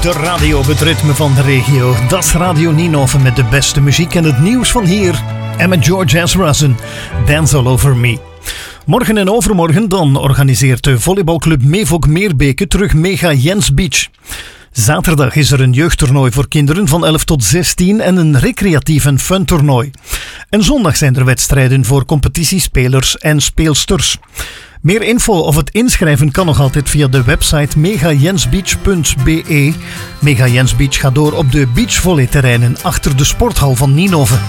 de radio op het ritme van de regio. Dat is Radio Ninove met de beste muziek en het nieuws van hier. En met George Ezra's Dance All Over Me. Morgen en overmorgen dan organiseert de volleybalclub Mevok Meerbeke terug Mega Jens Beach. Zaterdag is er een jeugdtoernooi voor kinderen van 11 tot 16 en een recreatief en fun toernooi. En zondag zijn er wedstrijden voor competitiespelers en speelsters. Meer info of het inschrijven kan nog altijd via de website megajensbeach.be. Mega Jens Beach gaat door op de beachvolleyterreinen achter de sporthal van Ninove.